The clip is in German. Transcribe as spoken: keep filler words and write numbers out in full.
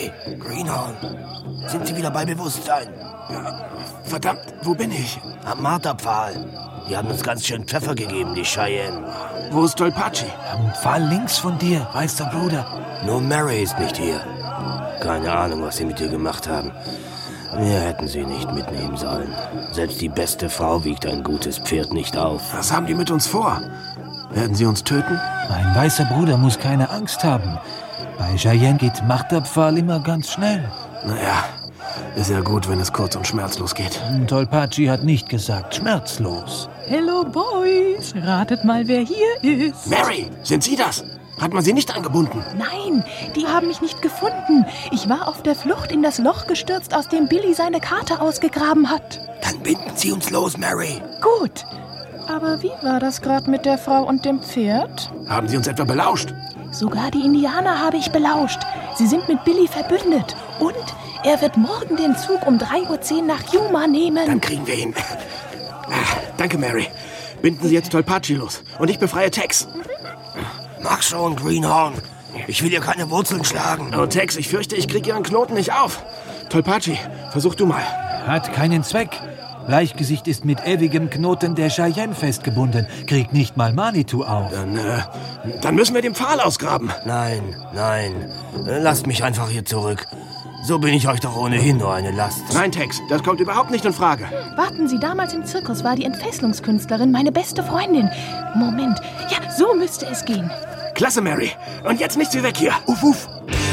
Hey, Greenhorn, sind Sie wieder bei Bewusstsein? Ja, verdammt, wo bin ich? Am Marterpfahl. Die haben uns ganz schön Pfeffer gegeben, die Cheyenne. Wo ist Tolpatschi? Am Pfahl links von dir, weißer Bruder. Nur Mary ist nicht hier. Keine Ahnung, was sie mit ihr gemacht haben. Wir hätten sie nicht mitnehmen sollen. Selbst die beste Frau wiegt ein gutes Pferd nicht auf. Was haben die mit uns vor? Werden sie uns töten? Mein weißer Bruder muss keine Angst haben. Bei Cheyenne geht Marterpfahl immer ganz schnell. Naja, ist ja gut, wenn es kurz und schmerzlos geht. Tolpatschi hat nicht gesagt schmerzlos. Hello, Boys. Ratet mal, wer hier ist. Mary, sind Sie das? Hat man Sie nicht angebunden? Nein, die haben mich nicht gefunden. Ich war auf der Flucht in das Loch gestürzt, aus dem Billy seine Karte ausgegraben hat. Dann binden Sie uns los, Mary. Gut. Aber wie war das gerade mit der Frau und dem Pferd? Haben Sie uns etwa belauscht? Sogar die Indianer habe ich belauscht. Sie sind mit Billy verbündet. Und er wird morgen den Zug um drei Uhr zehn nach Yuma nehmen. Dann kriegen wir ihn. Ah, danke, Mary. Binden Sie jetzt Tolpatschi los. Und ich befreie Tex. Mach schon, Greenhorn. Ich will ihr keine Wurzeln schlagen. Oh, Tex, ich fürchte, ich kriege Ihren Knoten nicht auf. Tolpatschi, versuch du mal. Hat keinen Zweck. Bleichgesicht ist mit ewigem Knoten der Cheyenne festgebunden. Kriegt nicht mal Manitou auf. Dann, äh, dann müssen wir den Pfahl ausgraben. Nein, nein. Lasst mich einfach hier zurück. So bin ich euch doch ohnehin nur eine Last. Nein, Tex, das kommt überhaupt nicht in Frage. Warten Sie, damals im Zirkus war die Entfesselungskünstlerin meine beste Freundin. Moment, ja, so müsste es gehen. Klasse, Mary. Und jetzt nicht Sie weg hier. Uff, uff.